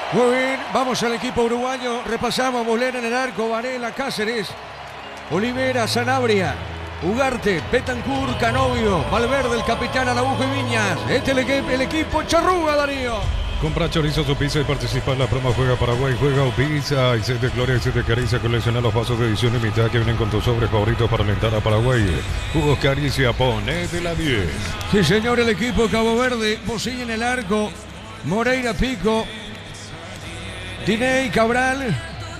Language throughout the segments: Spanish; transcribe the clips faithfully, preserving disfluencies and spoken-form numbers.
Muy bien, vamos al equipo uruguayo. Repasamos: Bolera en el arco, Varela, Cáceres, Olivera, Sanabria, Ugarte, Betancur, Canovio, Valverde, el capitán, Araujo y Viñas. Este es el, el equipo Charrúa, Darío. Compra chorizo su pizza y participa en la promo Juega Paraguay, Juega o Pizza y set de gloria y set de caricia. Colecciona los vasos de edición limitada que vienen con tus sobres favoritos para alentar a Paraguay. Jugos Caricia, ponete la diez. Sí, señor, el equipo Cabo Verde. Bocilla en el arco, Moreira, Pico, Diney, Cabral,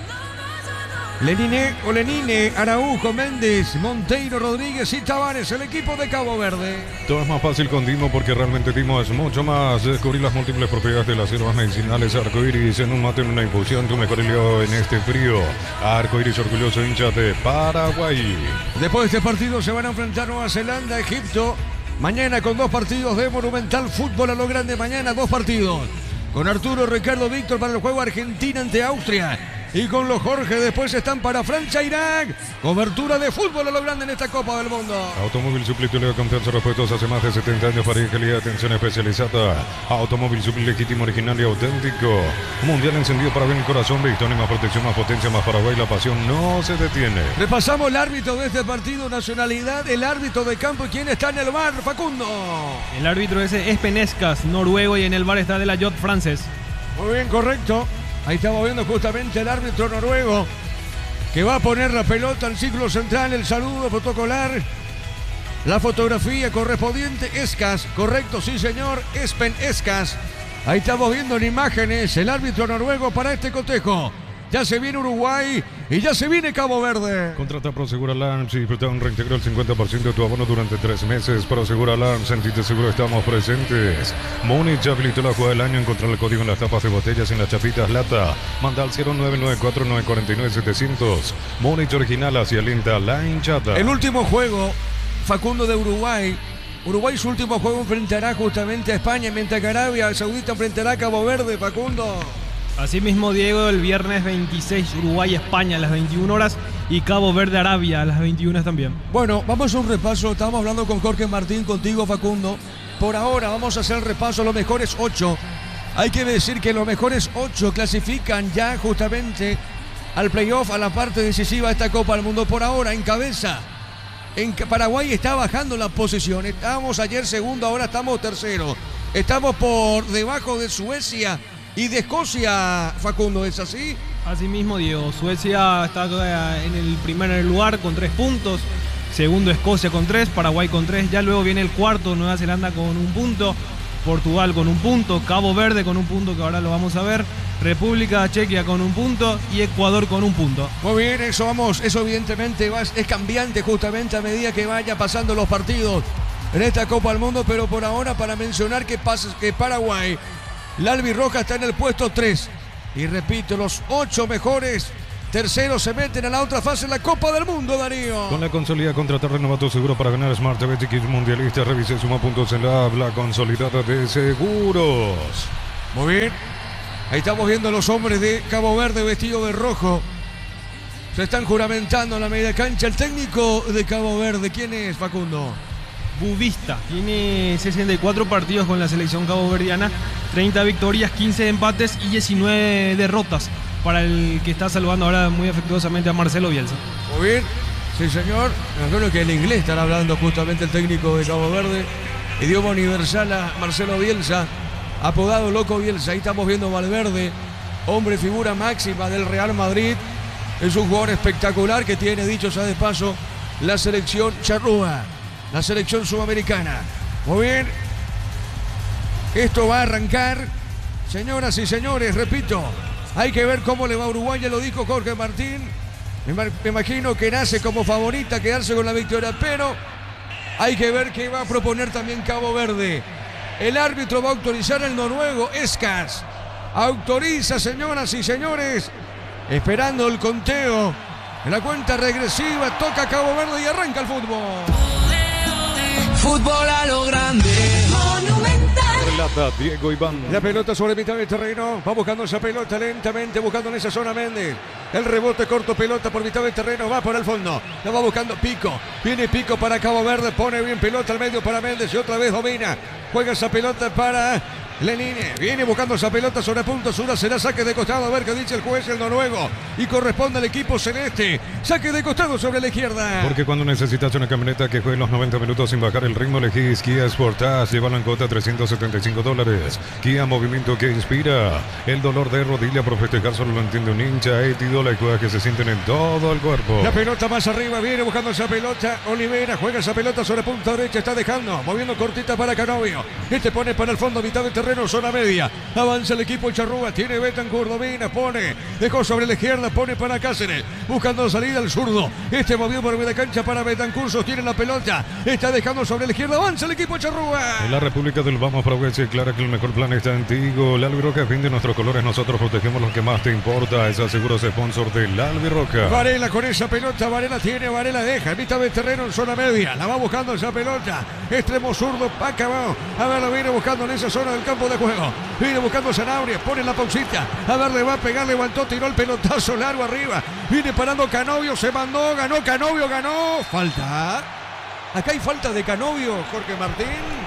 Lenine o Lenine, Araujo, Méndez, Monteiro, Rodríguez y Tavares, el equipo de Cabo Verde. Todo es más fácil con Dimo porque realmente Dimo es mucho más. Descubrir las múltiples propiedades de las hierbas medicinales arcoíris en un mate, en una infusión, tu mejor aliado en este frío. Arcoíris, orgulloso hincha de Paraguay. Después de este partido se van a enfrentar Nueva Zelanda, Egipto. Mañana con dos partidos de Monumental Fútbol a lo grande. Mañana dos partidos. Con Arturo, Ricardo, Víctor para el juego Argentina ante Austria. Y con los Jorge después están para Francia, Irak. Cobertura de fútbol a lo grande en esta Copa del Mundo. Automóvil Supli, tu le confianza, repuestos hace más de setenta años para calidad de atención especializada. Automóvil Supli, legítimo, original y auténtico. Mundial encendido para ver el corazón. Victoria, más protección, más potencia, más Paraguay. La pasión no se detiene. Repasamos el árbitro de este partido, nacionalidad, el árbitro de campo y quién está en el bar, Facundo. El árbitro ese es Penescas, noruego, y en el bar está de la Jot francés. Muy bien, correcto. Ahí estamos viendo justamente el árbitro noruego que va a poner la pelota al círculo central, el saludo protocolar, la fotografía correspondiente. Escas, correcto, sí señor, Espen Escas. Ahí estamos viendo en imágenes el árbitro noruego para este cotejo. Ya se viene Uruguay y ya se viene Cabo Verde. Contrata Prosegur Alarms y disfruta un reintegro del cincuenta por ciento de tu abono durante tres meses. Prosegur Alarms, sentite seguro, estamos presentes. Múnich habilitó la jugada del año. Encontrar el código en las tapas de botellas y en las chapitas lata. Manda al cero nueve nueve cuatro nueve cuatro nueve siete cero cero. Múnich original, hacia alienta la hinchada. El último juego, Facundo, de Uruguay. Uruguay su último juego enfrentará justamente a España, mientras que Arabia Saudita enfrentará a Cabo Verde, Facundo. Asimismo, Diego, el viernes veintiséis, Uruguay-España a las veintiuna horas y Cabo Verde-Arabia a las veintiuna también. Bueno, vamos a un repaso. Estamos hablando con Jorge Martín, contigo, Facundo. Por ahora vamos a hacer el repaso a los mejores ocho. Hay que decir que los mejores ocho clasifican ya justamente al playoff, a la parte decisiva de esta Copa del Mundo. Por ahora, en cabeza. En Paraguay está bajando la posición. Estábamos ayer segundo, ahora estamos tercero. Estamos por debajo de Suecia y de Escocia, Facundo, ¿es así? Así mismo, Diego. Suecia está en el primer lugar con tres puntos. Segundo, Escocia con tres. Paraguay con tres. Ya luego viene el cuarto, Nueva Zelanda con un punto. Portugal con un punto. Cabo Verde con un punto, que ahora lo vamos a ver. República Chequia con un punto. Y Ecuador con un punto. Muy bien, eso vamos. Eso evidentemente va, es cambiante justamente a medida que vaya pasando los partidos en esta Copa del Mundo. Pero por ahora, para mencionar que, pasa, que Paraguay, la albirroja, está en el puesto tres. Y repito, los ocho mejores terceros se meten a la otra fase en la Copa del Mundo, Darío. Con la consolidada, contratar renovado seguro para ganar Smart T V Tickets Mundialista. Revise suma puntos en la app, la consolidada de seguros. Muy bien. Ahí estamos viendo a los hombres de Cabo Verde vestidos de rojo. Se están juramentando en la media cancha. El técnico de Cabo Verde, ¿quién es, Facundo? Bubista. Tiene sesenta y cuatro partidos con la selección caboverdiana, treinta victorias, quince empates y diecinueve derrotas, para el que está saludando ahora muy afectuosamente a Marcelo Bielsa. Muy bien, sí señor. Me acuerdo que en inglés están hablando justamente el técnico de Cabo Verde. Idioma universal a Marcelo Bielsa, apodado Loco Bielsa. Ahí estamos viendo Valverde, hombre figura máxima del Real Madrid. Es un jugador espectacular que tiene, dicho sea de paso, la selección charrúa, la selección sudamericana. Muy bien. Esto va a arrancar, señoras y señores, repito. Hay que ver cómo le va a Uruguay, ya lo dijo Jorge Martín. Me imagino que nace como favorita a quedarse con la victoria, pero hay que ver qué va a proponer también Cabo Verde. El árbitro va a autorizar el noruego Escas. Autoriza, señoras y señores, esperando el conteo. En la cuenta regresiva toca Cabo Verde y arranca el fútbol. Fútbol a lo grande. Monumental. Relata Diego Iván. La pelota sobre mitad del terreno. Va buscando esa pelota lentamente, buscando en esa zona Méndez. El rebote corto, pelota por mitad del terreno. Va por el fondo. La va buscando Pico. Viene Pico para Cabo Verde. Pone bien pelota al medio para Méndez. Y otra vez domina. Juega esa pelota para Lenin viene buscando esa pelota sobre punto sur, será saque de costado, a ver qué dice el juez, el noruego, y corresponde al equipo celeste, saque de costado sobre la izquierda. Porque cuando necesitas una camioneta que juegue los noventa minutos sin bajar el ritmo, elegís Kia Sportage, llévalo en cuota trescientos setenta y cinco dólares. Kia, movimiento que inspira. El dolor de rodilla por festejar solo lo entiende un hincha, étido, la cueva que se sienten en todo el cuerpo. La pelota más arriba, viene buscando esa pelota, Olivera juega esa pelota sobre punta derecha, está dejando, moviendo cortita para Canovio, este pone para el fondo, mitad de terreno, zona media, avanza el equipo Charrúa, tiene Betancourt, domina, pone, dejó sobre la izquierda, pone para Cáceres, buscando salida al zurdo, este movió por media cancha para Betancourt, sostiene la pelota, está dejando sobre la izquierda, avanza el equipo Charrúa. En la República del Vamos Paraguay, clara que el mejor plan está en Tigo, el Albirroca, fin de nuestros colores, nosotros protegemos lo que más te importa, es aseguro sponsor del Albirroca. Varela con esa pelota, Varela tiene, Varela deja, mitad de terreno en zona media, la va buscando esa pelota, extremo zurdo, acabado, a ver, lo viene buscando en esa zona del campo de juego, viene buscando Sanabria, pone la pausita, a ver, le va a pegar, levantó, tiró el pelotazo largo arriba, viene parando Canovio, se mandó, ganó Canovio, ganó, falta, acá hay falta de Canovio, Jorge Martín.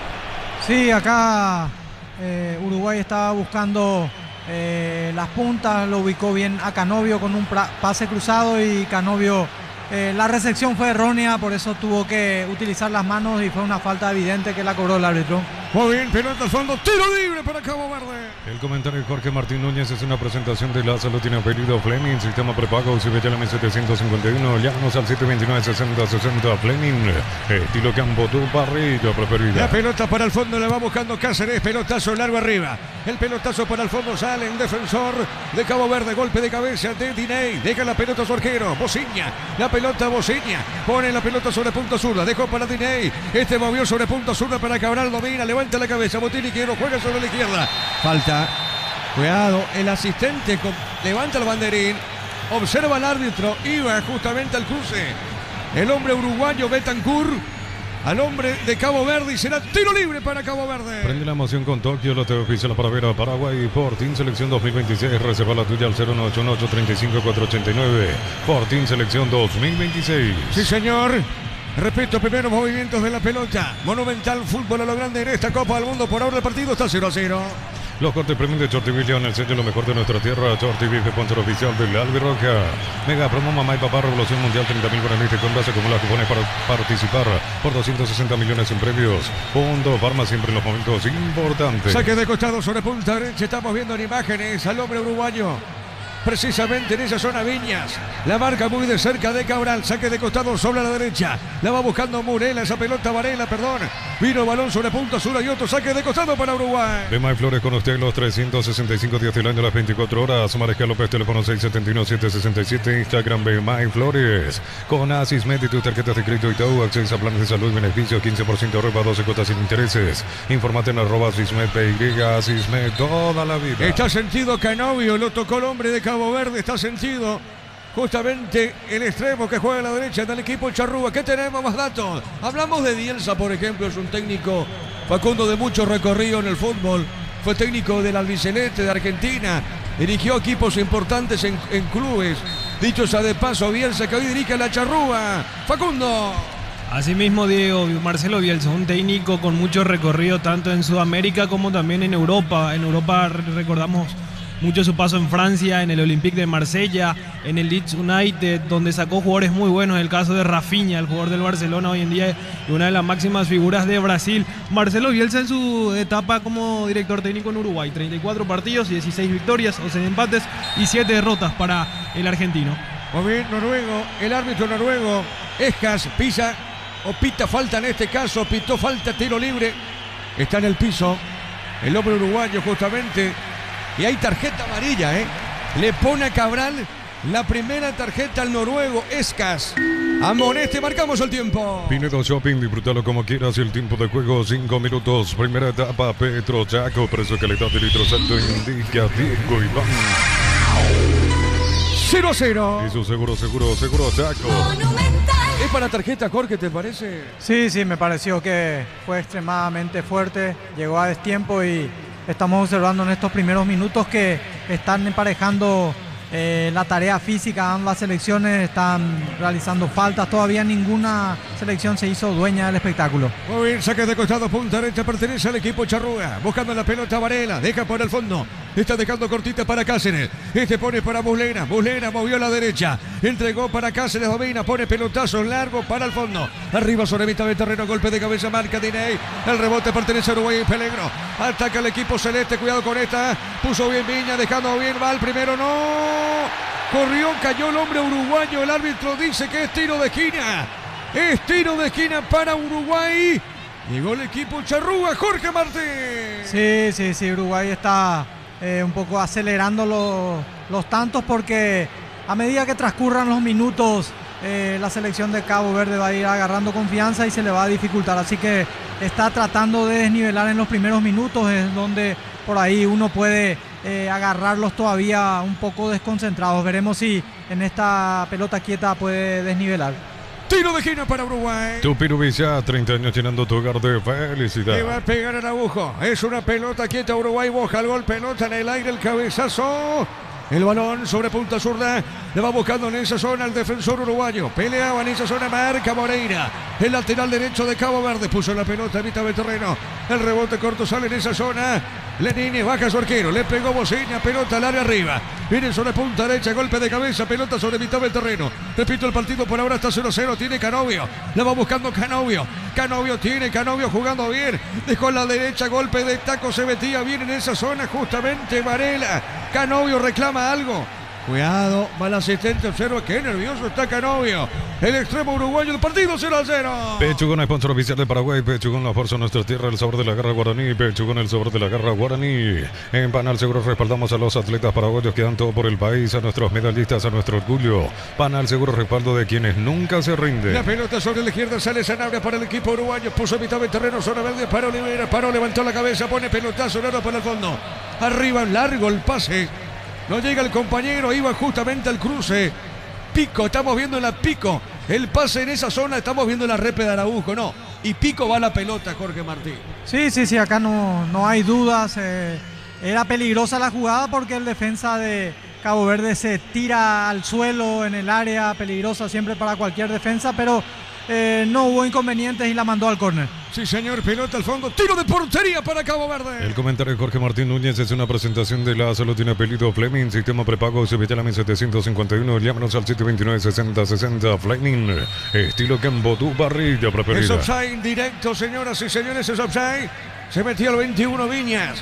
Sí, acá eh, Uruguay estaba buscando eh, las puntas, lo ubicó bien a Canovio con un pase cruzado y Canovio, eh, la recepción fue errónea, por eso tuvo que utilizar las manos y fue una falta evidente que la cobró el árbitro. Muy bien, pelota al fondo, tiro libre para Cabo Verde. El comentario de Jorge Martín Núñez es una presentación de la salud, tiene apellido Fleming, sistema prepago, si ve ya la M setecientos cincuenta y uno, llámanos al siete veintinueve sesenta sesenta Fleming, estilo campo, tu parrilla preferida. La pelota para el fondo, la va buscando Cáceres, pelotazo largo arriba, el pelotazo para el fondo, sale el defensor de Cabo Verde, golpe de cabeza de Diney, deja la pelota a su arquero, Bociña, la pelota Bociña, pone la pelota sobre punta zurda, dejó para Diney, este movió sobre punta zurda para Cabral, domina, levanta la cabeza, Botini quiero, juega sobre la izquierda, falta, cuidado, el asistente con, levanta el banderín, observa al árbitro, iba justamente al cruce, el hombre uruguayo Betancourt, al hombre de Cabo Verde y será tiro libre para Cabo Verde. Prende la emoción con Tokio, lo te oficial para ver a Paraguay, Fortín Selección dos mil veintiséis, reserva la tuya al cero nueve ocho uno ocho tres cinco cuatro ocho nueve, Fortín Selección dos mil veintiséis. Sí señor. Repito, primeros movimientos de la pelota. Monumental fútbol a lo grande en esta Copa del Mundo. Por ahora el partido está cero a cero. Los cortes premium de Chortivilla en el sello lo mejor de nuestra tierra. Chortivilla, sponsor oficial del Albirroca. Mega promo mamá y papá, revolución mundial, treinta mil guaraníes de compras, acumula cupones para participar por doscientos sesenta millones en premios. Fondo Farma siempre en los momentos importantes. Saque de costado sobre punta derecha. Estamos viendo en imágenes al hombre uruguayo. Precisamente en esa zona Viñas, la marca muy de cerca de Cabral, saque de costado sobre la derecha, la va buscando Murela, esa pelota Varela, perdón, vino balón sobre punta sur y otro saque de costado para Uruguay. Bemay Flores con usted los trescientos sesenta y cinco días del año, las veinticuatro horas, Mariscal López, teléfono seis siete uno siete seis siete, Instagram Bemay Flores, con Asismed y tus tarjetas de crédito y Itaú, acceso a planes de salud y beneficios, quince por ciento de ropa, doce cuotas sin intereses, informate en arroba Asismed, P Y, Asismed, toda la vida. Está sentido Canovio, lo tocó el hombre de Cabo Verde, está sentido justamente el extremo que juega a la derecha del equipo Charrúa. ¿Qué tenemos más datos? Hablamos de Bielsa, por ejemplo, es un técnico, Facundo, de mucho recorrido en el fútbol, fue técnico del albiceleste de Argentina, dirigió equipos importantes en, en clubes, dicho sea de paso, Bielsa que hoy dirige a la Charrúa. Facundo. Asimismo, Diego, Marcelo Bielsa, un técnico con mucho recorrido tanto en Sudamérica como también en Europa. En Europa recordamos mucho su paso en Francia, en el Olympique de Marsella, en el Leeds United, donde sacó jugadores muy buenos. El caso de Rafinha, el jugador del Barcelona hoy en día, y una de las máximas figuras de Brasil. Marcelo Bielsa en su etapa como director técnico en Uruguay, treinta y cuatro partidos, dieciséis victorias, once empates y siete derrotas para el argentino. Muy bien, noruego, el árbitro noruego, Escas, pisa o pita falta en este caso, pitó falta, tiro libre, está en el piso, el hombre uruguayo justamente. Y hay tarjeta amarilla, ¿eh? Le pone a Cabral la primera tarjeta al noruego, Escas. Amoneste, marcamos el tiempo. Pinedo Shopping, disfrútalo como quieras. El tiempo de juego, cinco minutos. Primera etapa, Petro Chaco. Precio, calidad de litros alto, indica Diego Iván. cero a cero. Y su seguro, seguro, seguro Chaco. ¿Es para tarjeta, Jorge, te parece? Sí, sí, me pareció que fue extremadamente fuerte. Llegó a destiempo y estamos observando en estos primeros minutos que están emparejando eh, la tarea física. Ambas selecciones están realizando faltas. Todavía ninguna selección se hizo dueña del espectáculo. Muy bien, saque de costado, punta derecha, pertenece al equipo Charrúa. Buscando la pelota Varela, deja por el fondo. Está dejando cortita para Cáceres. Este pone para Muslera. Muslera movió a la derecha. Entregó para Cáceres, domina, pone pelotazo largo para el fondo. Arriba sobre mitad de terreno, golpe de cabeza, marca Diney. El rebote pertenece a Uruguay en peligro. Ataca el equipo celeste, cuidado con esta. Puso bien Viña, dejando bien, va el primero, no. Corrió, cayó el hombre uruguayo. El árbitro dice que es tiro de esquina. Es tiro de esquina para Uruguay. Llegó el equipo Charrúa, Jorge Martín. Sí, sí, sí, Uruguay está eh, un poco acelerando los, los tantos porque a medida que transcurran los minutos eh, la selección de Cabo Verde va a ir agarrando confianza y se le va a dificultar. Así que está tratando de desnivelar en los primeros minutos, es donde por ahí uno puede eh, agarrarlos todavía un poco desconcentrados. Veremos si en esta pelota quieta puede desnivelar. Tiro de esquina para Uruguay. Tupiru Villa, treinta años llenando tu hogar de felicidad. Le va a pegar el agujo. Es una pelota quieta. Uruguay boja el gol. Pelota en el aire. El cabezazo. El balón sobre punta zurda. Le va buscando en esa zona el defensor uruguayo. Peleaba en esa zona. Marca Moreira. El lateral derecho de Cabo Verde. Puso la pelota a mitad de terreno. El rebote corto sale en esa zona. Lenini baja su arquero. Le pegó Bocina. Pelota al área arriba. Viene sobre punta derecha. Golpe de cabeza. Pelota sobre mitad del terreno. Repito, el partido por ahora está cero cero. Tiene Canovio. La va buscando Canovio. Canovio tiene. Canovio jugando bien. Dejó la derecha. Golpe de taco. Se metía bien en esa zona. Justamente Varela. Canovio reclama algo. Cuidado, mal asistente, observa qué nervioso está Canovio. El extremo uruguayo del partido cero a cero. Pechugón, sponsor oficial de Paraguay. Pechugón, la fuerza de nuestra tierra, el sabor de la garra guaraní. Pechugón, el sabor de la garra guaraní. En Panal Seguros respaldamos a los atletas paraguayos que dan todo por el país, a nuestros medallistas, a nuestro orgullo. Panal Seguros, respaldo de quienes nunca se rinden. La pelota sobre la izquierda, sale Sanabria para el equipo uruguayo. Puso a mitad de terreno, zona verde para Olivera. Paró, levantó la cabeza, pone pelotazo, largo para el fondo. Arriba, largo el pase. No llega el compañero, iba justamente al cruce. Pico, estamos viendo en la Pico. El pase en esa zona, estamos viendo la repe de Araujo, no. Y Pico va a la pelota, Jorge Martín. Sí, sí, sí, acá no, no hay dudas. Eh, era peligrosa la jugada porque el defensa de Cabo Verde se tira al suelo en el área, peligrosa siempre para cualquier defensa, pero eh, no hubo inconvenientes y la mandó al córner. Sí, señor, pelota al fondo, tiro de portería para Cabo Verde. El comentario de Jorge Martín Núñez es una presentación de la Solo tiene apellido Fleming, sistema prepago, se vete a la setecientos cincuenta y uno, llámanos al siete veintinueve, sesenta sesenta, Fleming, estilo Cambo, tu barrilla preferida. Es offside directo, señoras y señores, es offside. Se metió al veintiuno Viñas.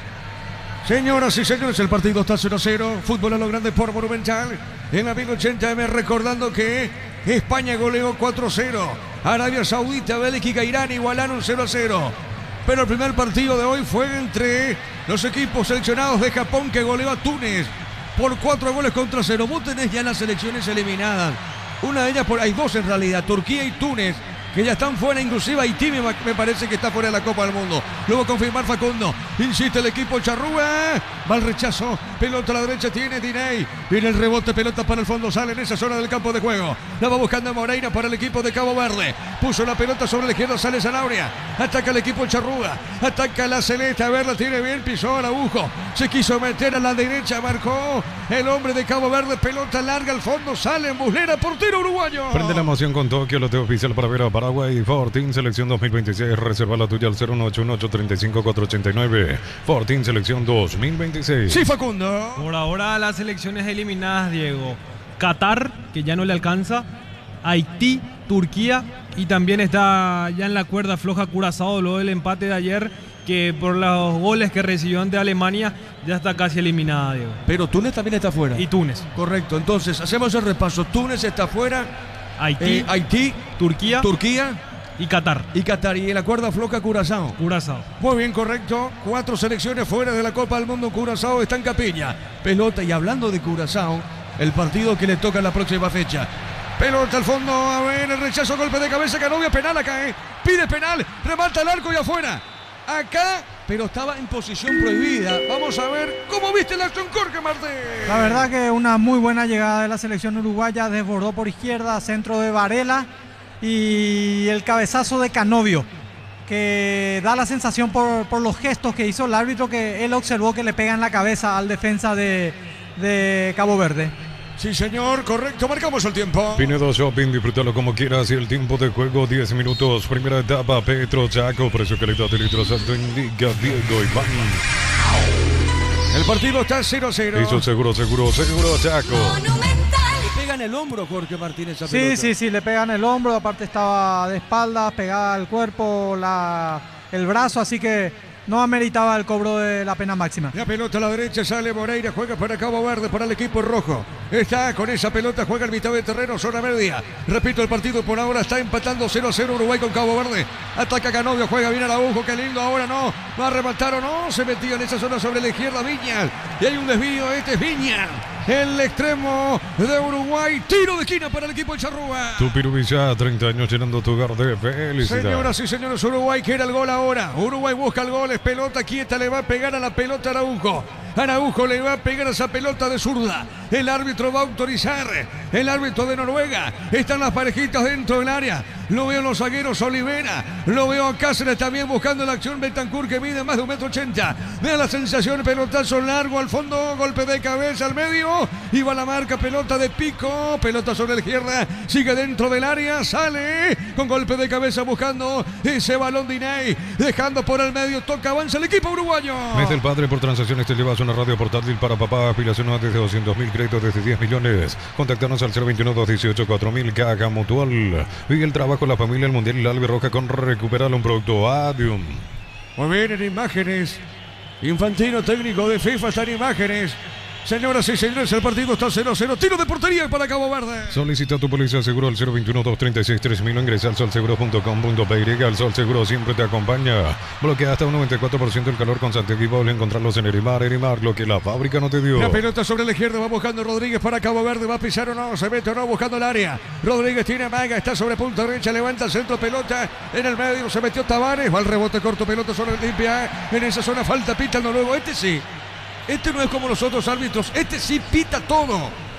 Señoras y señores, el partido está cero a cero. Fútbol a lo grande por Monumental. En la mil ochenta M, recordando que España goleó cuatro a cero. Arabia Saudita, Bélgica, Irán igualaron cero a cero. Pero el primer partido de hoy fue entre los equipos seleccionados de Japón, que goleó a Túnez por cuatro goles contra cero. Vos tenés ya las selecciones eliminadas. Una de ellas, por, hay dos en realidad, Turquía y Túnez, que ya están fuera, inclusive Haití me, me parece que está fuera de la Copa del Mundo. Luego confirmar Facundo. Insiste el equipo Charrúa. Va el rechazo. Pelota a la derecha tiene Diney. Viene el rebote, pelota para el fondo. Sale en esa zona del campo de juego. La va buscando Moreira para el equipo de Cabo Verde. Puso la pelota sobre la izquierda, sale Sanabria. Ataca el equipo Charrúa. Ataca la Celeste. A ver, la tiene bien. Pisó al agujo. Se quiso meter a la derecha. Marcó el hombre de Cabo Verde. Pelota larga al fondo. Sale en Muslera, portero uruguayo. Prende la emoción con Tokio, lo tengo oficial para ver a Paraguay. Fortín Selección dos mil veintiséis. Reserva la tuya al cero uno ocho uno ocho tres cinco cuatro ocho nueve. Fortín Selección dos mil veintiséis. Sí, Facundo. Por ahora las selecciones eliminadas, Diego. Qatar, que ya no le alcanza. Haití, Turquía. Y también está ya en la cuerda floja Curazao, luego del empate de ayer, que por los goles que recibió ante Alemania ya está casi eliminada, Diego. Pero Túnez también está fuera. Y Túnez. Correcto, entonces hacemos el repaso. Túnez está fuera. Haití, eh, Haití, Turquía, Turquía y Qatar. y Qatar. Y en la cuerda floja Curazao. Curazao. Muy bien, correcto. Cuatro selecciones fuera de la Copa del Mundo. Curazao está en Capilla. Pelota, y hablando de Curazao, el partido que le toca en la próxima fecha. Pelota al fondo, a ver, el rechazo, golpe de cabeza, Canovio, penal acá, ¿eh? Pide penal, remata el arco y afuera. Acá, pero estaba en posición prohibida. Vamos a ver cómo viste la acción, Jorge Martín. La verdad que una muy buena llegada de la selección uruguaya, desbordó por izquierda, centro de Varela y el cabezazo de Canovio, que da la sensación por, por los gestos que hizo el árbitro, que él observó que le pega en la cabeza al defensa de, de Cabo Verde. Sí, señor, correcto, marcamos el tiempo. Pinedo Shopping, disfrútalo como quieras y el tiempo de juego diez minutos. Primera etapa, Petro Chaco, precio calidad de litro santo indica Diego Iván. El partido está cero a cero. Hizo seguro, seguro, seguro Chaco. Le pega en el hombro Jorge Martínez a Sí, pelota. sí, sí, le pegan el hombro, aparte estaba de espaldas, pegada al cuerpo, la, el brazo, así que no ameritaba el cobro de la pena máxima. La pelota a la derecha, sale Moreira, juega para Cabo Verde, para el equipo rojo. Está con esa pelota, juega el mitad de terreno, zona media. Repito, el partido por ahora está empatando cero a cero Uruguay con Cabo Verde. Ataca Canovio, juega bien Araujo, qué lindo, ahora no. Va a rematar o no, se metió en esa zona sobre la izquierda Viñas. Y hay un desvío, este es Viñas. El extremo de Uruguay, tiro de esquina para el equipo de Charrúa. Tupirubillá, treinta años llenando tu hogar de felicidad. Señoras y señores, Uruguay quiere el gol ahora. Uruguay busca el gol, es pelota quieta, le va a pegar a la pelota Araujo. Araujo le va a pegar a esa pelota de zurda. El árbitro va a autorizar. El árbitro de Noruega. Están las parejitas dentro del área. Lo veo los zagueros Olivera. Lo veo a Cáceres también buscando la acción. Bentancur que mide más de un metro ochenta. Vea la sensación. Pelotazo largo al fondo. Golpe de cabeza al medio. Y va la marca. Pelota de pico. Pelota sobre la izquierda. Sigue dentro del área. Sale con golpe de cabeza buscando ese balón de Iney. Dejando por el medio. Toca, avanza el equipo uruguayo. Mes del Padre, por transacciones te llevas una radio portátil para papá. Apilación desde doscientos mil, créditos desde diez millones. Contactanos al cero veintiuno, dos dieciocho, cuatro mil. Caja Mutual. Vive el trabajo, la familia, el mundial y la albirroja con Recuperar un producto Adium. Muy bien, en imágenes. Infantino, técnico de FIFA, están imágenes. Señoras y señores, el partido está cero a cero. Tiro de portería para Cabo Verde. Solicita tu póliza de seguro al cero veintiuno, dos treinta y seis, tres mil. Ingresa al sol seguro punto com punto pe y. El Sol Seguro siempre te acompaña. Bloquea hasta un noventa y cuatro por ciento el calor con Santiago y Paul. Encontrarlos en Erimar. Erimar, lo que la fábrica no te dio. La pelota sobre la izquierda, va buscando Rodríguez para Cabo Verde. Va a pisar o no, se mete o no, buscando el área. Rodríguez tiene maga, está sobre punta derecha, levanta el centro, pelota en el medio. Se metió Tavares, va al rebote corto, pelota sobre limpia. En esa zona falta, pita el noruego. Este sí. Este no es como los otros árbitros, este sí pita todo.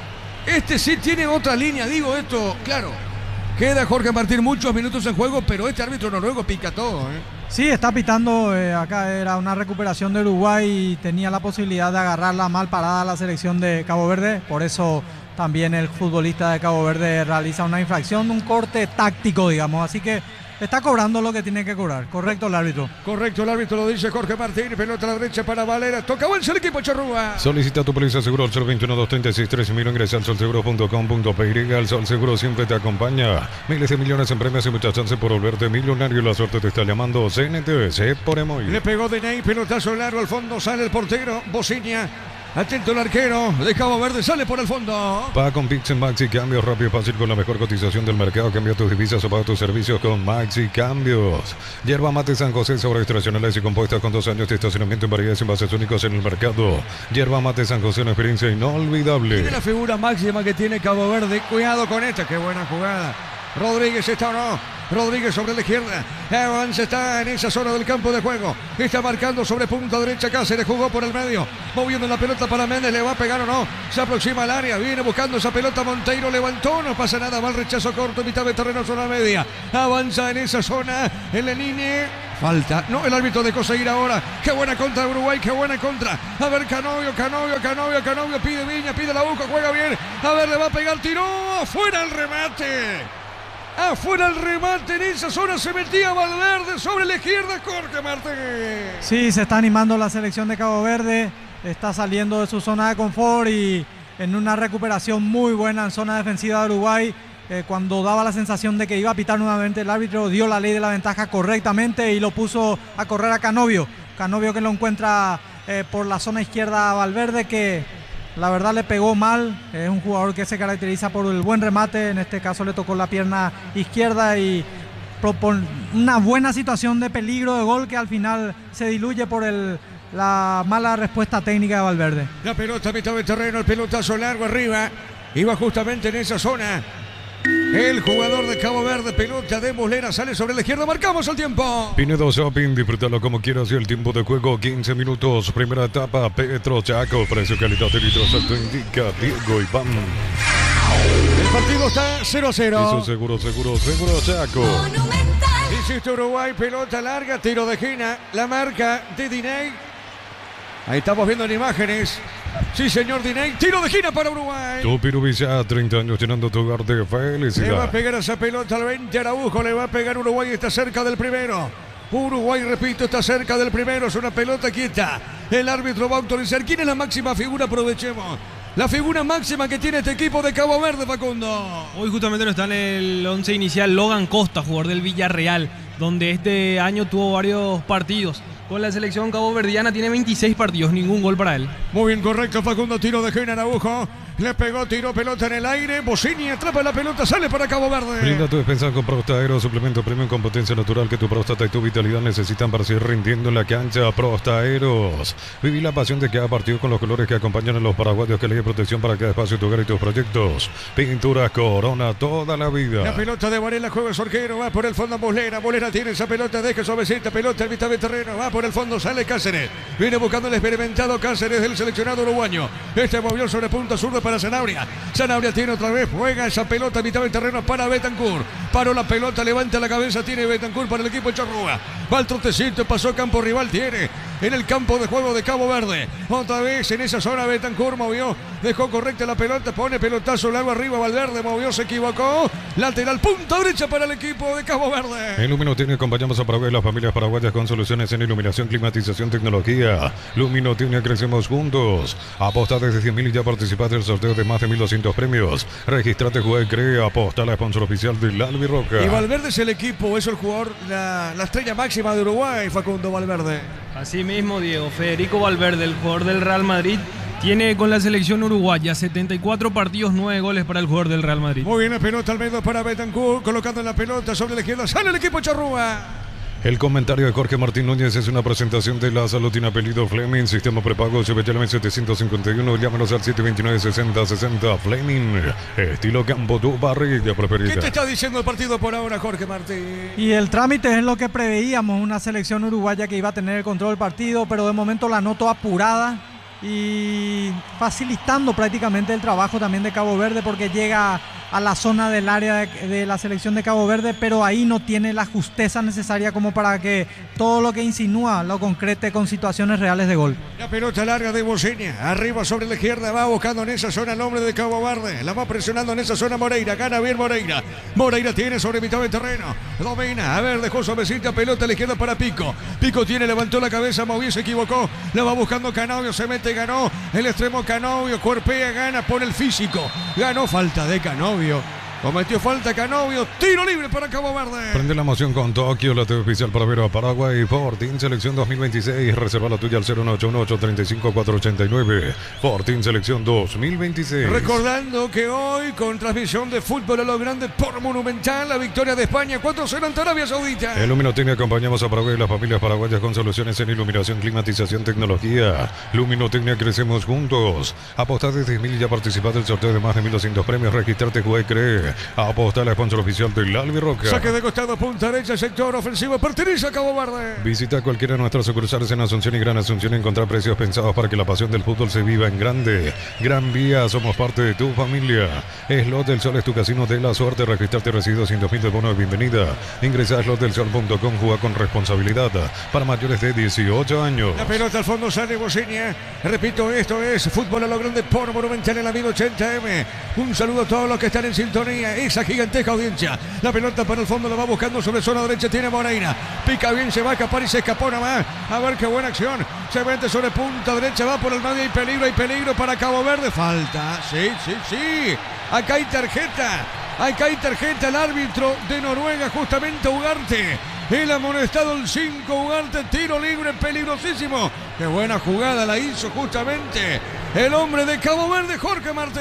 Este sí tiene otra línea, digo esto, claro. Queda Jorge Martín muchos minutos en juego, pero este árbitro noruego pica todo, ¿eh? Sí, está pitando, eh, acá era una recuperación de Uruguay y tenía la posibilidad de agarrarla mal parada a la selección de Cabo Verde. Por eso también el futbolista de Cabo Verde realiza una infracción, un corte táctico, digamos. Así que está cobrando lo que tiene que cobrar. Correcto el árbitro. Correcto, el árbitro lo dice Jorge Martín. Pelota a la derecha para Valera. Toca avanza el equipo Charrúa. Solicita tu póliza de seguro al cero veintiuno, dos treinta y seis, tres mil. Ingresa al sol seguro punto com punto pe y. El Sol Seguro siempre te acompaña. Miles de millones en premios y muchas chances por volverte millonario. La suerte te está llamando. C N T S por Emoy. Le pegó de Ney. Pelotazo largo al fondo. Sale el portero. Bociña. Atento el arquero de Cabo Verde, sale por el fondo. Paga con Pix en Maxi Cambios, rápido y fácil con la mejor cotización del mercado. Cambia tus divisas o paga tus servicios con Maxi Cambios. Yerba Mate San José, sabores extracionales y compuestas con dos años de estacionamiento en variedades y envases únicos en el mercado. Yerba Mate San José, una experiencia inolvidable. Tiene la figura máxima que tiene Cabo Verde. Cuidado con esta, qué buena jugada. Rodríguez está o no. Rodríguez sobre la izquierda. Evans está en esa zona del campo de juego. Está marcando sobre punta derecha. Cáceres jugó por el medio. Moviendo la pelota para Méndez. ¿Le va a pegar o no? Se aproxima al área. Viene buscando esa pelota. Monteiro levantó. No pasa nada. Va el rechazo corto. Mitad de terreno, zona media. Avanza en esa zona. En la línea. Falta. No, el árbitro dejó seguir ahora. Qué buena contra de Uruguay. Qué buena contra. A ver, Canovio, Canovio, Canovio, Canovio. Pide Viña, pide la Buco. Juega bien. A ver, le va a pegar. Tiró. Fuera el remate. Afuera el remate, en esa zona se metía Valverde sobre la izquierda, Jorge Martín. Sí, se está animando la selección de Cabo Verde, está saliendo de su zona de confort y en una recuperación muy buena en zona defensiva de Uruguay. Eh, cuando daba la sensación de que iba a pitar nuevamente, el árbitro dio la ley de la ventaja correctamente y lo puso a correr a Canovio. Canovio que lo encuentra eh, por la zona izquierda a Valverde, que la verdad le pegó mal. Es un jugador que se caracteriza por el buen remate. En este caso le tocó la pierna izquierda y propone una buena situación de peligro de gol que al final se diluye por el, la mala respuesta técnica de Valverde. La pelota a mitad de terreno, el pelotazo largo arriba. Iba justamente en esa zona. El jugador de Cabo Verde, pelota de Muslera, sale sobre la izquierda, marcamos el tiempo. Pinedo Shopping, disfrútalo como quieras y el tiempo de juego quince minutos. Primera etapa, Petro Chaco, precio calidad de litro santo indica Diego Iván. El partido está cero a cero. Hizo seguro, seguro, seguro Chaco. Hiciste Uruguay, pelota larga, tiro de esquina, la marca de Diney. Ahí estamos viendo en imágenes. Sí, señor Diney. Tiro de esquina para Uruguay. Tupiru Villa, treinta años llenando tu hogar de Le va a felicidad. pegar esa pelota al veinte Araujo. Le va a pegar Uruguay. Está cerca del primero. Uruguay, repito, está cerca del primero. Es una pelota quieta. El árbitro va a autorizar. ¿Quién es la máxima figura? Aprovechemos. La figura máxima que tiene este equipo de Cabo Verde, Facundo. Hoy justamente no está en el once inicial Logan Costa, jugador del Villarreal, donde este año tuvo varios partidos. Con la selección caboverdiana tiene veintiséis partidos, ningún gol para él. Muy bien, correcto, Facundo. Tiro de esquina Araujo. Le pegó, tiró pelota en el aire. Bocini atrapa la pelota, sale para Cabo Verde. Brinda tu despensa con Prostaero, suplemento premium con potencia natural que tu próstata y tu vitalidad necesitan para seguir rindiendo en la cancha. Prostaeros. Viví la pasión de cada partido con los colores que acompañan a los paraguayos, que le dé protección para cada espacio, tu hogar y tus proyectos. Pintura Corona toda la vida. La pelota de Varela juega el Sorquero, va por el fondo Bolera. Bolera tiene esa pelota, deja suavecita, pelota en mitad de terreno, va por el fondo, sale Cáceres. Viene buscando el experimentado Cáceres del seleccionado uruguayo. Este movió sobre punta zurda para Sanabria. Sanabria tiene otra vez, juega esa pelota en mitad del terreno para Betancur. Paró la pelota, levanta la cabeza, tiene Betancur para el equipo de Charrúa. Va al trotecito, pasó campo rival, tiene en el campo de juego de Cabo Verde. Otra vez en esa zona Betancur movió, dejó correcta la pelota, pone pelotazo largo arriba, Valverde movió, se equivocó. Lateral, punta derecha para el equipo de Cabo Verde. En Luminotiene acompañamos a Paraguay y las familias paraguayas con soluciones en iluminación, climatización, tecnología. Luminotiene, crecemos juntos. Aposta desde diez mil y ya participas del sorteo de más de mil doscientos premios. Registrate, juega y crea. Aposta, la sponsor oficial del Albirroca. Y Valverde es el equipo, es el jugador, la, la estrella máxima de Uruguay, Facundo Valverde. Así mismo, Diego. Federico Valverde, el jugador del Real Madrid, tiene con la selección uruguaya setenta y cuatro partidos, nueve goles para el jugador del Real Madrid. Muy bien, la pelota al medio para Betancur, colocando la pelota sobre la izquierda, sale el equipo Charrúa. El comentario de Jorge Martín Núñez es una presentación de la Salutina Apellido Fleming, sistema prepago Chevrolet setecientos cincuenta y uno, llámanos al siete dos nueve, sesenta sesenta. Fleming, estilo campo, tu barriga preferida. ¿Qué te está diciendo el partido por ahora, Jorge Martín? Y el trámite es lo que preveíamos, una selección uruguaya que iba a tener el control del partido, pero de momento la noto apurada y facilitando prácticamente el trabajo también de Cabo Verde, porque llega a la zona del área de, de la selección de Cabo Verde, pero ahí no tiene la justeza necesaria como para que todo lo que insinúa lo concrete con situaciones reales de gol. La pelota larga de Bocenia, arriba sobre la izquierda, va buscando en esa zona el hombre de Cabo Verde, la va presionando en esa zona Moreira, gana bien Moreira. Moreira tiene sobre mitad del terreno, domina, a ver, dejó suavecita, pelota a la izquierda para Pico. Pico tiene, levantó la cabeza, movió, se equivocó, la va buscando Canovio, se mete, ganó el extremo Canovio, cuerpea, gana, pone el físico, ganó, falta de Canovio. Cometió falta Canovio, tiro libre para Cabo Verde. Prende la emoción con Tokio, la T V oficial para ver a Paraguay. Fortín Selección dos mil veintiséis, reserva la tuya al cero uno ocho uno, ocho tres cinco, cuatro ocho nueve. Fortín Selección dos mil veintiséis. Recordando que hoy, con transmisión de fútbol a lo grande por Monumental, la victoria de España cuatro cero ante Arabia Saudita. En Luminotiene acompañamos a Paraguay y las familias paraguayas con soluciones en iluminación, climatización, tecnología. Luminotiene, crecemos juntos. Apostá desde diez mil y ya participás del sorteo de más de mil doscientos premios. Registrate, juega y cree. Aposta, la sponsor oficial del Albirroca. Saque de costado, punta derecha, sector ofensivo, pertenece a Cabo Verde. Visita cualquiera de nuestras sucursales en Asunción y Gran Asunción y encontrar precios pensados para que la pasión del fútbol se viva en grande. Gran Vía, somos parte de tu familia. Slot del Sol es tu casino de la suerte. Registrarte, recibe doscientos mil de bono de bienvenida. Ingresa a slot del sol punto com, juega con responsabilidad. Para mayores de dieciocho años. La pelota al fondo sale Bocenia. Repito, esto es fútbol a lo grande por Monumental en la mil ochenta eme. Un saludo a todos los que están en sintonía. Esa gigantesca audiencia. La pelota para el fondo, la va buscando sobre zona derecha. Tiene Moreira. Pica bien, se va a escapar y se escapó nomás. A ver qué buena acción. Se mete sobre punta derecha. Va por el medio. Hay peligro, hay peligro para Cabo Verde. Falta. Sí, sí, sí. Acá hay tarjeta. Acá hay tarjeta. El árbitro de Noruega, justamente Ugarte. El amonestado el cinco, Ugarte, tiro libre, peligrosísimo. Qué buena jugada la hizo justamente el hombre de Cabo Verde, Jorge Martín.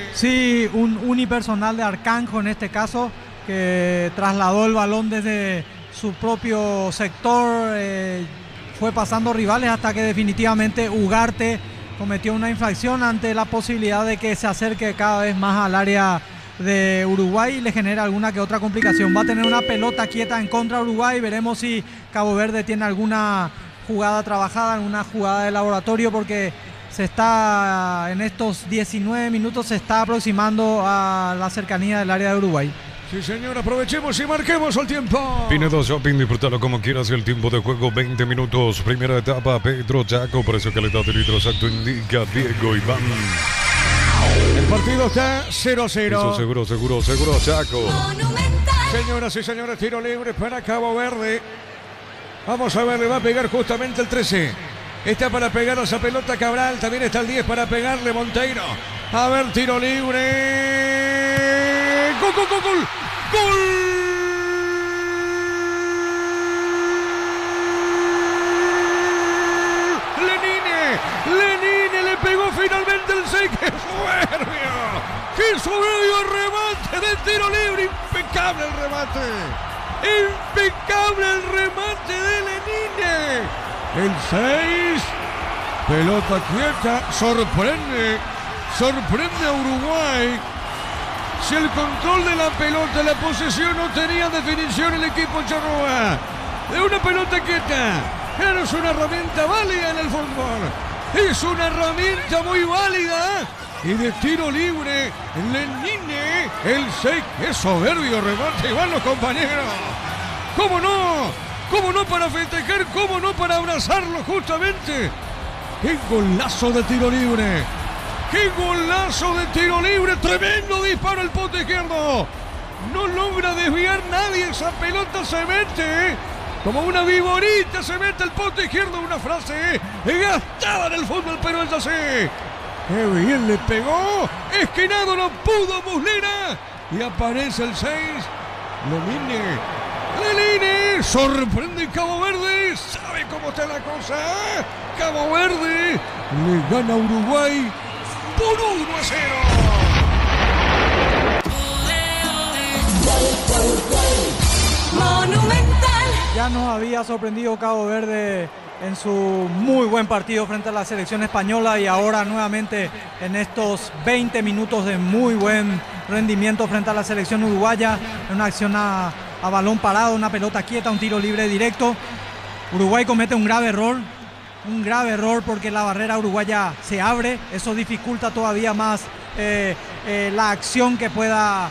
Sí, un unipersonal de Arcanjo en este caso, que trasladó el balón desde su propio sector, eh, fue pasando rivales hasta que definitivamente Ugarte cometió una infracción ante la posibilidad de que se acerque cada vez más al área de Uruguay y le genera alguna que otra complicación. Va a tener una pelota quieta en contra de Uruguay. Veremos si Cabo Verde tiene alguna jugada trabajada, alguna jugada de laboratorio, porque se está en estos diecinueve minutos se está aproximando a la cercanía del área de Uruguay. Sí, señor, aprovechemos y marquemos el tiempo. Pinedo Shopping, disfrútalo como quieras. El tiempo de juego, veinte minutos. Primera etapa, Pedro Chaco. Precio calidad de litro exacto indica Diego Iván. El partido está cero a cero. Eso seguro, seguro, seguro, Chaco. Señoras y señores, tiro libre para Cabo Verde. Vamos a ver, le va a pegar justamente el trece. Está para pegar a esa pelota Cabral. También está el diez para pegarle Monteiro. A ver, tiro libre. ¡Gol, gol, gol, gol! ¡Gol! ¡Lenine! ¡Lenine le pegó finalmente el seis! ¡Qué soberbio! ¡Qué soberbio remate de tiro libre! ¡Impecable el remate! ¡Impecable el remate de Lenine! El seis. Pelota quieta. Sorprende. Sorprende a Uruguay. Si el control de la pelota, la posesión, no tenía definición el equipo charrúa. De una pelota quieta. Pero es una herramienta válida en el fútbol. Es una herramienta muy válida. Y de tiro libre, Lenine, el seis. ¡Qué soberbio remate! Y van los compañeros. ¿Cómo no? ¿Cómo no para festejar? ¿Cómo no para abrazarlo justamente? ¡Qué golazo de tiro libre! ¡Qué golazo de tiro libre! ¡Tremendo disparo al poste izquierdo! No logra desviar nadie. Esa pelota se mete como una viborita. Se mete al poste izquierdo. Una frase gastada en el fútbol, pero es así. ¡Qué bien le pegó! Esquinado no pudo Muslera. Y aparece el seis. Lenine. Lenine. Sorprende Cabo Verde. ¿Sabe cómo está la cosa? Cabo Verde le gana a Uruguay por uno a cero. Monumental. Ya nos había sorprendido Cabo Verde en su muy buen partido frente a la selección española y ahora nuevamente en estos veinte minutos de muy buen rendimiento frente a la selección uruguaya, en una acción a, a balón parado, una pelota quieta, un tiro libre directo. Uruguay comete un grave error, un grave error porque la barrera uruguaya se abre, eso dificulta todavía más eh, eh, la acción que pueda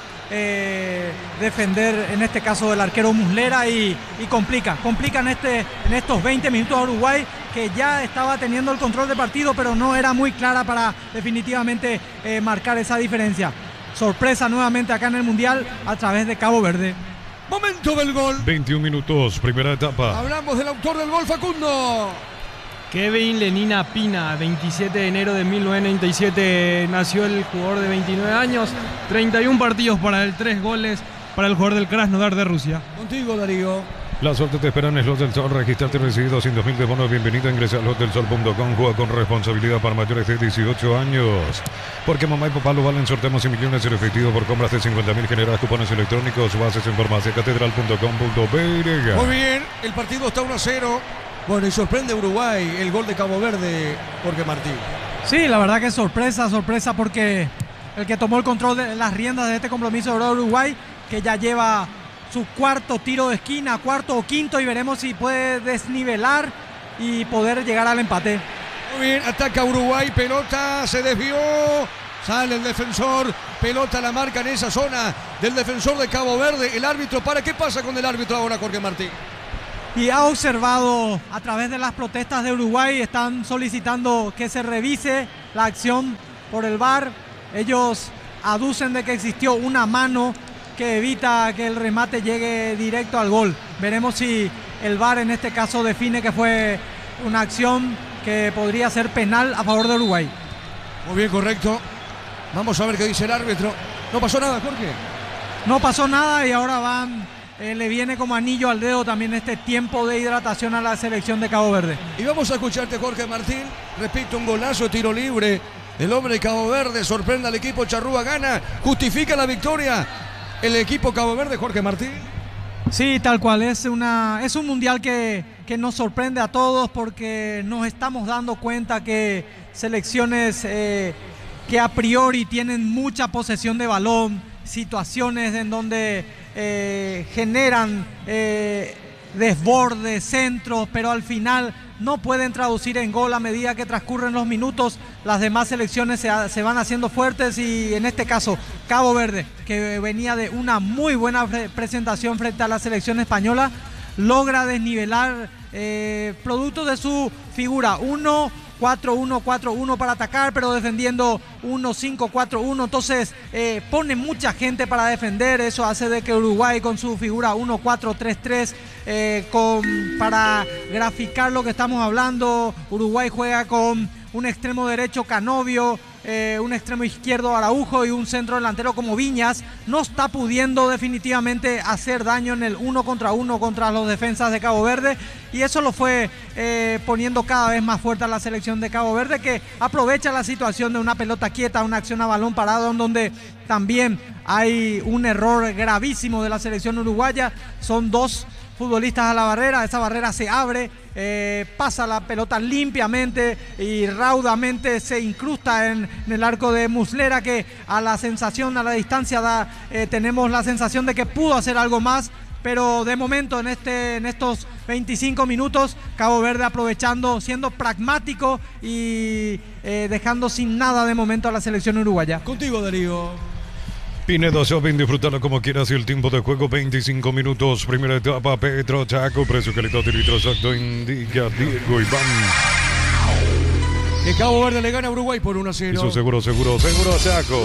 Eh, defender en este caso el arquero Muslera y, y complica, complica en, este, en estos veinte minutos a Uruguay, que ya estaba teniendo el control del partido pero no era muy clara para definitivamente eh, marcar esa diferencia. Sorpresa nuevamente acá en el Mundial a través de Cabo Verde. Momento del gol. veintiún minutos, primera etapa. Hablamos del autor del gol, Facundo. Kevin Lenina Pina, veintisiete de enero de mil novecientos noventa y siete nació el jugador de veintinueve años, treinta y uno partidos para él, tres goles para el jugador del Krasnodar de Rusia. Contigo, Darío. La suerte te espera en Slots del Sol. Registrarte y recibir doscientos mil de bonos. Bienvenida, ingresa a slots del sol punto com. Juega con responsabilidad para mayores de dieciocho años. Porque mamá y papá lo valen. Sorteamos y millones en efectivo por compras de cincuenta mil. Generas cupones electrónicos. Bases en farmacia catedral punto com punto b y. Muy bien, el partido está uno a cero. Bueno, y sorprende Uruguay el gol de Cabo Verde, Jorge Martín. Sí, la verdad que es sorpresa, sorpresa porque el que tomó el control de las riendas de este compromiso de Uruguay, que ya lleva su cuarto tiro de esquina, cuarto o quinto, y veremos si puede desnivelar y poder llegar al empate. Muy bien, ataca Uruguay, pelota, se desvió, sale el defensor, pelota la marca en esa zona del defensor de Cabo Verde, el árbitro para. ¿Qué pasa con el árbitro ahora, Jorge Martín? Y ha observado a través de las protestas de Uruguay, están solicitando que se revise la acción por el V A R. Ellos aducen de que existió una mano que evita que el remate llegue directo al gol. Veremos si el V A R en este caso define que fue una acción que podría ser penal a favor de Uruguay. Muy bien, correcto. Vamos a ver qué dice el árbitro. No pasó nada, Jorge. No pasó nada y ahora van... Eh, le viene como anillo al dedo también este tiempo de hidratación a la selección de Cabo Verde. Y vamos a escucharte, Jorge Martín. Repito, un golazo, tiro libre. El hombre de Cabo Verde sorprende al equipo charrúa, gana, justifica la victoria. El equipo Cabo Verde, Jorge Martín. Sí, tal cual, es, una, es un mundial que, que nos sorprende a todos porque nos estamos dando cuenta que selecciones eh, que a priori tienen mucha posesión de balón, situaciones en donde eh, generan eh, desbordes, centros, pero al final no pueden traducir en gol a medida que transcurren los minutos. las demás selecciones se, se van haciendo fuertes y en este caso Cabo Verde, que venía de una muy buena presentación frente a la selección española, logra desnivelar eh, producto de su figura uno cuatro uno cuatro uno para atacar, pero defendiendo uno cinco cuatro uno, entonces eh, pone mucha gente para defender. Eso hace de que Uruguay con su figura uno cuatro tres tres, eh, con, para graficar lo que estamos hablando, Uruguay juega con un extremo derecho Canovio, eh, un extremo izquierdo Araujo y un centro delantero como Viñas. No está pudiendo definitivamente hacer daño en el uno contra uno contra los defensas de Cabo Verde, y eso lo fue eh, poniendo cada vez más fuerte a la selección de Cabo Verde, que aprovecha la situación de una pelota quieta, una acción a balón parado, en donde también hay un error gravísimo de la selección uruguaya. Son dos futbolistas a la barrera, esa barrera se abre, eh, pasa la pelota limpiamente y raudamente se incrusta en, en el arco de Muslera, que a la sensación, a la distancia da, eh, tenemos la sensación de que pudo hacer algo más, pero de momento en, este, en estos veinticinco minutos Cabo Verde aprovechando, siendo pragmático y eh, dejando sin nada de momento a la selección uruguaya. Contigo, Darío. Pinedo Shopping, disfrutarlo como quieras y el tiempo de juego veinticinco minutos, primera etapa, Petro Chaco, precio, calidad y litro exacto, indica Diego Iván. Que Cabo Verde le gana a Uruguay por uno a cero. Eso seguro, seguro, seguro Chaco.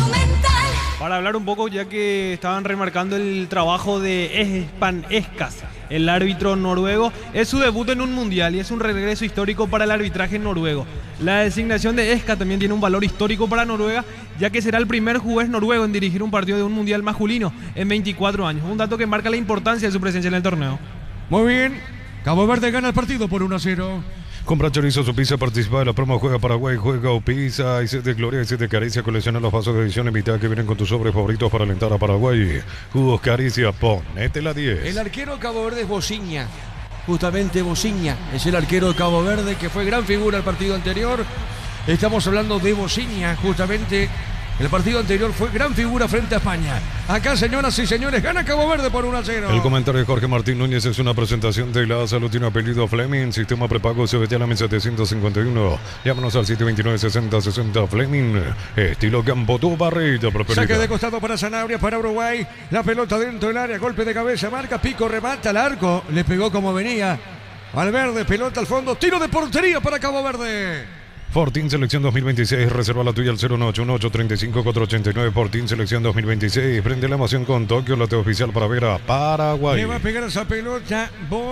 Para hablar un poco, ya que estaban remarcando el trabajo de Espan Eskas, el árbitro noruego, es su debut en un mundial y es un regreso histórico para el arbitraje noruego. La designación de Eskas también tiene un valor histórico para Noruega, ya que será el primer juez noruego en dirigir un partido de un mundial masculino en veinticuatro años. Un dato que marca la importancia de su presencia en el torneo. Muy bien, Cabo Verde gana el partido por uno a cero. Compra chorizo su pizza, participa de la promo Juega Paraguay, juega o pizza y set de gloria y set de caricia. Colecciona los vasos de edición limitada que vienen con tus sobres favoritos para alentar a Paraguay. Jugos Caricia, ponete la diez. El arquero de Cabo Verde es Bociña, justamente Bociña es el arquero de Cabo Verde, que fue gran figura el partido anterior. Estamos hablando de Bociña, justamente. El partido anterior fue gran figura frente a España. Acá, señoras y señores, gana Cabo Verde por uno a cero. El comentario de Jorge Martín Núñez es una presentación de la salud. Tiene apellido Fleming. Sistema prepago C B T a la mil setecientos cincuenta y uno. Llámanos al siete veintinueve sesenta sesenta Fleming. Estilo Campo, tu barrita preferida. Saque de costado para Sanabria, para Uruguay. La pelota dentro del área. Golpe de cabeza, marca, pico, remata al arco. Le pegó como venía. Valverde, pelota al fondo. Tiro de portería para Cabo Verde. Fortín Selección dos mil veintiséis, reserva la tuya al cero nueve ocho uno ocho tres cinco cuatro ocho nueve. Fortín Selección dos mil veintiséis, prende la emoción con Tokio, la oficial para ver a Paraguay. Le va a pegar esa pelota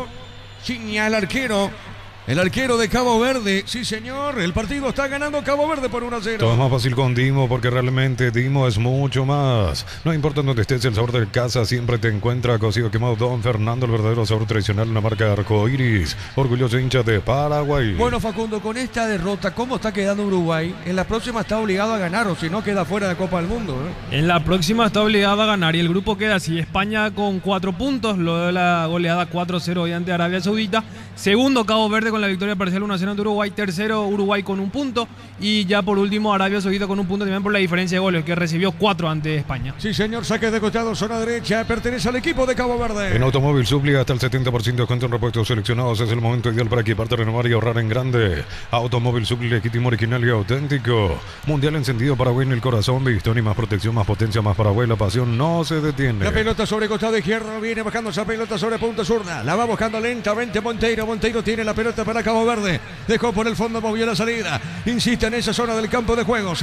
Bociña, el arquero. El arquero de Cabo Verde, sí señor, el partido está ganando Cabo Verde por uno a cero. Todo es más fácil con Dimo, porque realmente Dimo es mucho más. No importa dónde estés, el sabor de casa siempre te encuentra. Cocido quemado Don Fernando, el verdadero sabor tradicional, una marca arcoiris, orgulloso hincha de Paraguay. Bueno, Facundo, con esta derrota, ¿cómo está quedando Uruguay? En la próxima está obligado a ganar, o si no queda fuera de Copa del Mundo, ¿eh? En la próxima está obligado a ganar y el grupo queda así: España con cuatro puntos, luego de la goleada cuatro cero hoy ante Arabia Saudita. Segundo, Cabo Verde con la victoria parcial uno a cero ante Uruguay. Tercero, Uruguay con un punto. Y ya por último, Arabia Saudita con un punto también por la diferencia de goles, que recibió cuatro ante España. Sí, señor, saque de costado, zona derecha, pertenece al equipo de Cabo Verde. En Automóvil Supli, hasta el setenta por ciento de descuento en repuestos seleccionados. Es el momento ideal para equiparte, renovar y ahorrar en grande. Automóvil Supli, legítimo, original y auténtico. Mundial encendido, Paraguay en el corazón. Vistón y más protección, más potencia, más Paraguay. La pasión no se detiene. La pelota sobre costado izquierdo, viene bajando esa pelota sobre punta zurda. La va buscando lentamente Monteiro. Monteiro tiene la pelota para Cabo Verde. Dejó por el fondo, movió la salida. Insiste en esa zona del campo de juego.